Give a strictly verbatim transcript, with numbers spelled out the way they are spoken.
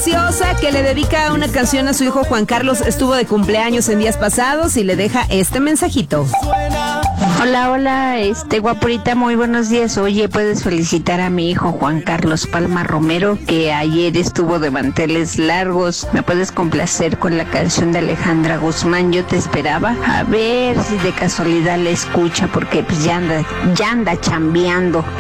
preciosa que le dedica una canción a su hijo Juan Carlos. Estuvo de cumpleaños en días pasados y le deja este mensajito. Hola, hola, este guapurita, muy buenos días. Oye, puedes felicitar a mi hijo Juan Carlos Palma Romero, que ayer estuvo de manteles largos. ¿Me puedes complacer con la canción de Alejandra Guzmán? Yo te esperaba. A ver si de casualidad la escucha, porque pues ya anda, ya anda chambeando.